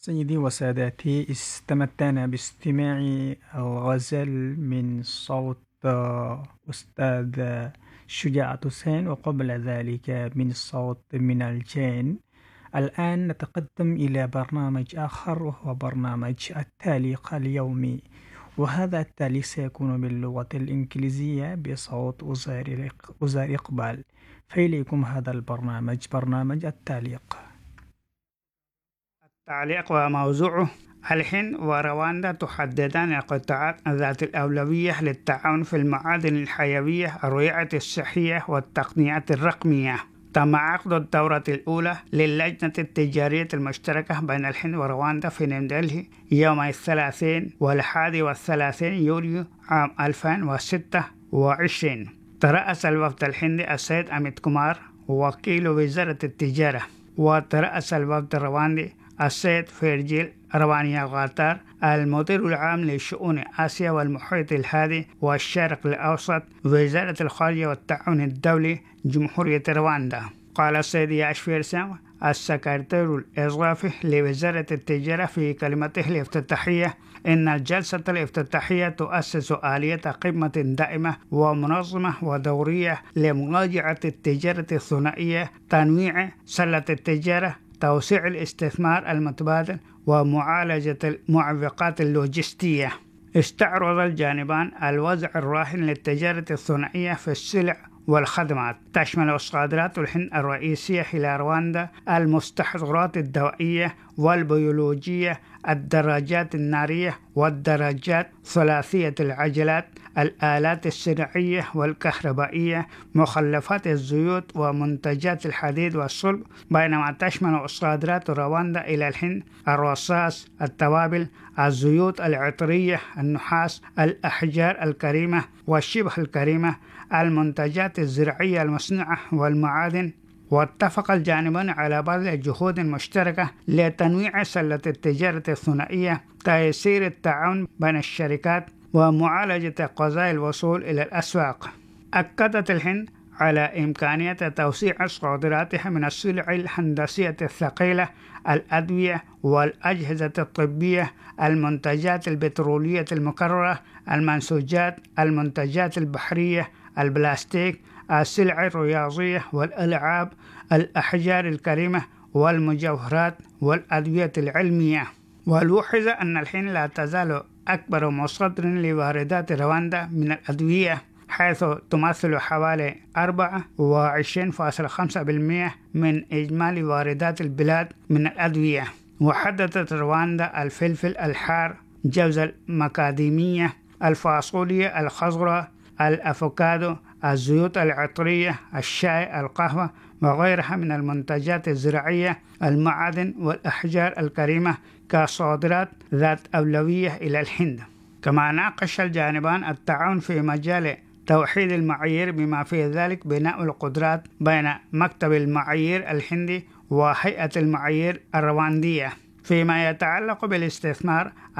سيدي وسادتي، استمتعنا باستماع الغزل من صوت أستاذ شجاع حسين، وقبل ذلك من الصوت من الجين. الآن نتقدم إلى برنامج آخر، وهو برنامج التعليق اليومي، وهذا التعليق سيكون باللغة الإنجليزية بصوت أزار إقبال. فإليكم هذا البرنامج، برنامج التعليق. التعليق وموضوعه: الهند ورواندا تحددان القطاعات ذات الأولوية للتعاون في المعادن الحيوية، الرعاية الصحية والتقنيات الرقمية. تم عقد الدورة الأولى للجنة التجارية المشتركة بين الهند ورواندا في نيودلهي يوم 30 و31 يوليو عام 2026. ترأس الوفد الهندي السيد أميت كومار وكيل وزارة التجارة، وترأس الوفد الرواندي السيد فيرجيل روانيا غاتار المدير العام لشؤون آسيا والمحيط الهادي والشرق الأوسط، وزارة الخارجية والتعاون الدولي، جمهورية رواندا. قال السيد ياش فيرسام السكرتير الإضافي لوزارة التجارة في كلمته الافتتاحية إن الجلسة الافتتاحية تؤسس آلية قمة دائمة ومنظمة ودورية لمراجعة التجارة الثنائية، تنويع سلة التجارة، توسيع الاستثمار المتبادل، ومعالجة المعوقات اللوجستية. استعرض الجانبان الوضع الراهن للتجارة الثنائية في السلع والخدمات. تشمل صادرات الهند الرئيسية إلى رواندا المستحضرات الدوائية والبيولوجية، الدراجات النارية والدراجات ثلاثية العجلات، الآلات الصناعية والكهربائية، مخلفات الزيوت ومنتجات الحديد والصلب، بينما تشمل صادرات رواندا إلى الهند الرصاص، التوابل، الزيوت العطرية، النحاس، الأحجار الكريمة والشبه الكريمة، المنتجات الزراعية المصنوعة والمعادن. واتفق الجانبان على بذل جهود مشتركة لتنويع سلة التجارة الثنائية، تيسير التعاون بين الشركات، ومعالجة قضايا الوصول إلى الأسواق. أكدت الهند على إمكانية توسيع صادراتها من السلع الهندسية الثقيلة، الأدوية والأجهزة الطبية، المنتجات البترولية المكررة، المنسوجات، المنتجات البحرية، البلاستيك، السلع الرياضية والألعاب، الأحجار الكريمة والمجوهرات والأدوية العلمية. ولوحظ أن الهند لا تزال أكبر مصدر لواردات رواندا من الأدوية، حيث تمثل حوالي 24.5% من إجمالي واردات البلاد من الأدوية. وحددت رواندا الفلفل الحار، جوز المكاديمية، الفاصوليا الخضراء، الأفوكادو، الزيوت العطرية، الشاي، القهوة وغيرها من المنتجات الزراعية، المعادن والأحجار الكريمة كصادرات ذات أولوية إلى الهند. كما ناقش الجانبان التعاون في مجال توحيد المعايير، بما في ذلك بناء القدرات بين مكتب المعايير الهندي وهيئة المعايير الرواندية. فيما يتعلق بالاستثمار،